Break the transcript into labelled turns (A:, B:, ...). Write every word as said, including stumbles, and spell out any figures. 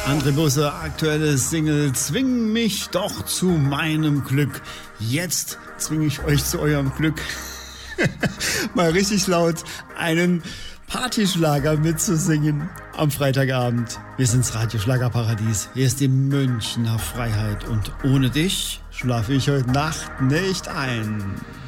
A: André Busse, aktuelle Single, zwing mich doch zu meinem Glück. Jetzt zwinge ich euch zu eurem Glück. Mal richtig laut einen Partyschlager mitzusingen am Freitagabend. Wir sind's Radioschlagerparadies. Hier ist die Münchner Freiheit und ohne dich schlafe ich heute Nacht nicht ein.